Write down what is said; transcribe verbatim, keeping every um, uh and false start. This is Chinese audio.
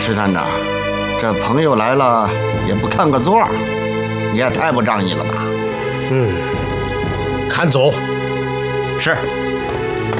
陈探长，这朋友来了也不看个座，你也太不仗义了吧？ 嗯，看走。 是。